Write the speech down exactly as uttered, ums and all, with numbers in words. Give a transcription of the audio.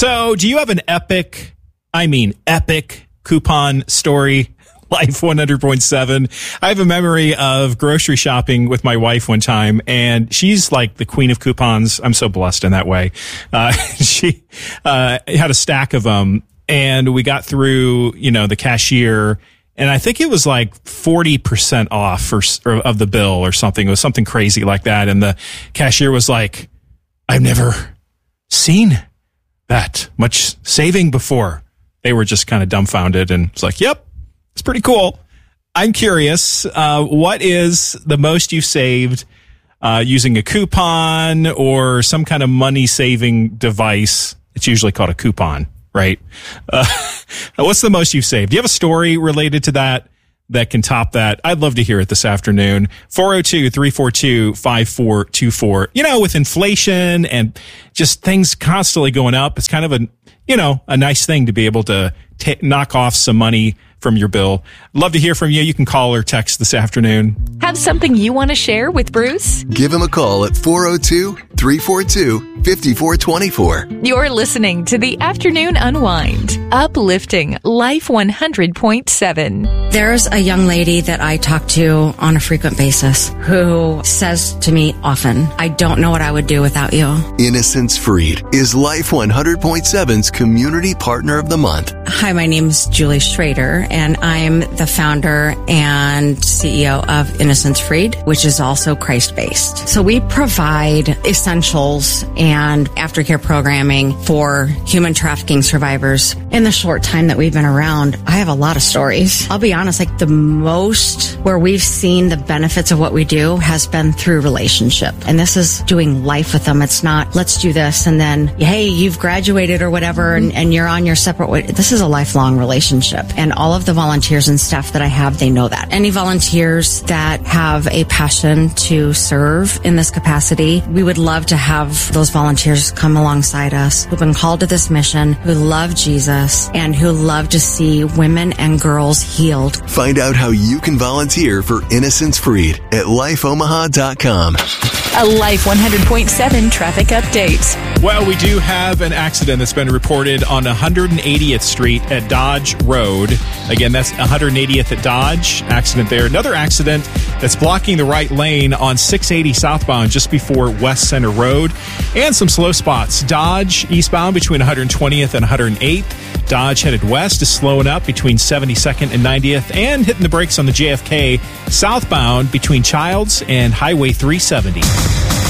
So, do you have an epic, I mean epic, coupon story? Life one hundred point seven. I have a memory of grocery shopping with my wife one time, and she's like the queen of coupons. I'm so blessed in that way. Uh, she uh, had a stack of them, and we got through, you know, the cashier, and I think it was like forty percent off for, or of the bill or something. It was something crazy like that, and the cashier was like, I've never seen that much saving before. They were just kind of dumbfounded, and it's like, yep. It's pretty cool. I'm curious, uh, what is the most you've saved uh, using a coupon or some kind of money-saving device? It's usually called a coupon, right? Uh, what's the most you've saved? Do you have a story related to that that can top that? I'd love to hear it this afternoon. four oh two, three four two, five four two four. You know, with inflation and just things constantly going up, it's kind of a, you know, a nice thing to be able to t- knock off some money from your bill. Love to hear from you. You can call or text this afternoon. Have something you want to share with Bruce? Give him a call at four oh two, three four two, five four two four. You're listening to the Afternoon Unwind, uplifting Life one hundred point seven. There's a young lady that I talk to on a frequent basis who says to me often, I don't know what I would do without you. Innocence Freed is Life one hundred point seven's Community Partner of the Month. Hi, my name's Julie Schrader, and I'm the founder and C E O of Innocence Freed, which is also Christ-based. So we provide essentials and aftercare programming for human trafficking survivors. In the short time that we've been around, I have a lot of stories. I'll be honest, like the most where we've seen the benefits of what we do has been through relationship. And this is doing life with them. It's not, let's do this and then, hey, you've graduated or whatever and, and you're on your separate way. This is a lifelong relationship. And all of the volunteers and staff that I have, they know that. Any volunteers that have a passion to serve in this capacity, we would love to have those volunteers come alongside us who've been called to this mission, who love Jesus, and who love to see women and girls healed. Find out how you can volunteer for Innocence Freed at life omaha dot com. A Life one hundred point seven traffic update. Well, we do have an accident that's been reported on one hundred eightieth Street at Dodge Road. Again, that's one hundred eightieth at Dodge. Accident there. Another accident that's blocking the right lane on six eighty southbound just before West Center Road. And some slow spots. Dodge eastbound between one hundred twentieth and one hundred eighth. Dodge headed west is slowing up between seventy-second and ninetieth and hitting the brakes on the J F K southbound between Childs and Highway three seventy.